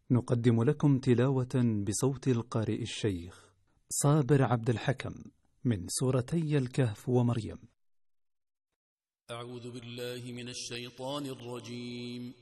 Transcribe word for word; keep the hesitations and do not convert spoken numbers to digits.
نقدم لكم تلاوة بصوت القارئ الشيخ صابر عبد الحكم من سورتي الكهف ومريم. أعوذ بالله من الشيطان الرجيم.